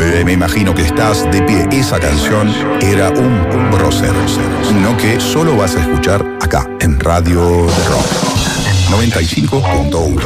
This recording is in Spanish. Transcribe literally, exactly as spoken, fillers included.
Me, me imagino que estás de pie. Esa canción era un, un prócer. No que solo vas a escuchar acá, en Radio de Rock noventa y cinco punto uno.